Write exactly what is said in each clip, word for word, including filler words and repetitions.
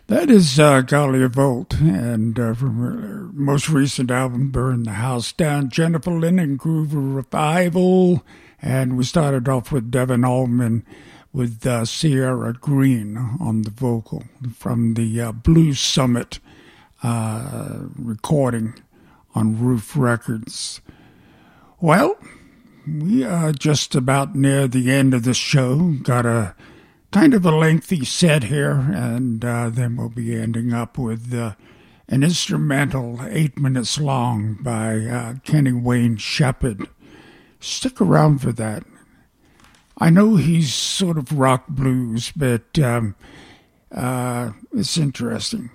That is uh, Galia Volt, and uh, from her most recent album, Burn the House Down, Jennifer Lynn and Groove Revival. And we started off with Devin Allman with uh, Sierra Green on the vocal from the uh, Blues Summit uh, recording on Roof Records. Well, we are just about near the end of the show. Got a kind of a lengthy set here, and uh, then we'll be ending up with uh, an instrumental eight minutes long by uh, Kenny Wayne Shepherd. Stick around for that. I know he's sort of rock blues, but um, uh, it's interesting.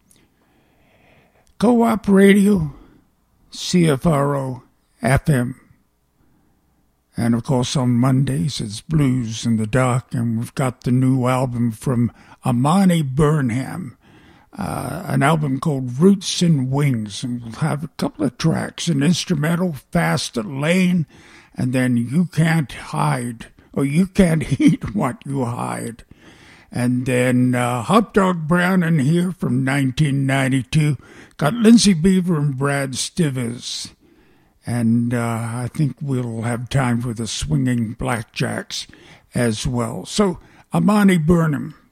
Co-op Radio, C F R O F M. And, of course, on Mondays, it's Blues in the Dark, and we've got the new album from Amani Burnham, uh, an album called Roots and Wings, and we'll have a couple of tracks, an instrumental, Fast Lane, and then You Can't Hide, or You Can't Eat What You Hide. And then uh, Hot Dog Brown in here from nineteen ninety-two, got Lindsay Beaver and Brad Stivers. And uh, I think we'll have time for the Swinging Blackjacks as well. So, Amani Burnham.